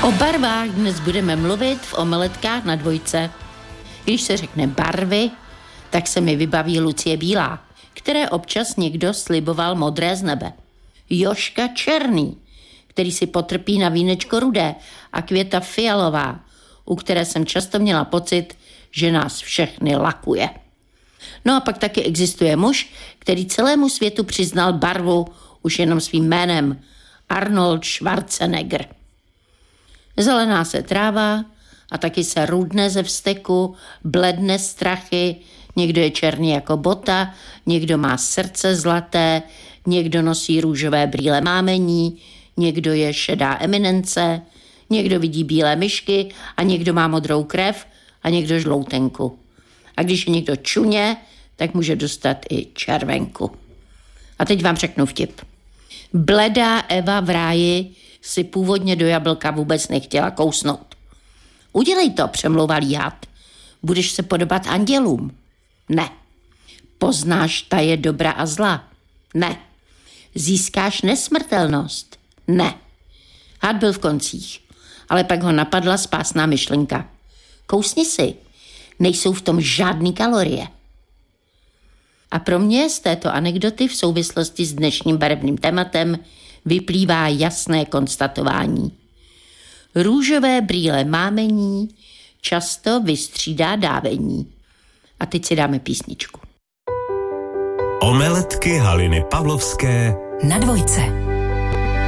O barvách dnes budeme mluvit v Omeletkách na dvojce. Když se řekne barvy, tak se mi vybaví Lucie Bílá, které občas někdo sliboval modré z nebe. Jožka Černý, který si potrpí na vínečko rudé, a Květa Fialová, u které jsem často měla pocit, že nás všechny lakuje. No a pak taky existuje muž, který celému světu přiznal barvu už jenom svým jménem. Arnold Schwarzenegger. Zelená se tráva a taky se rudne ze vzteku, bledne strachy, někdo je černý jako bota, někdo má srdce zlaté, někdo nosí růžové brýle mámení, někdo je šedá eminence, někdo vidí bílé myšky a někdo má modrou krev a někdo žloutenku. A když je někdo čuně, tak může dostat i červenku. A teď vám řeknu vtip. Bledá Eva v ráji si původně do jablka vůbec nechtěla kousnout. Udělej to, přemlouval jí had. Budeš se podobat andělům. Ne. Poznáš taje dobra a zla. Ne. Získáš nesmrtelnost. Ne. Had byl v koncích, ale pak ho napadla spásná myšlenka. Kousni si, nejsou v tom žádný kalorie. A pro mě z této anekdoty v souvislosti s dnešním barevným tématem vyplývá jasné konstatování. Růžové brýle mámení často vystřídá dávení. A teď si dáme písničku. Omeletky Haliny Pavlovské na dvojce.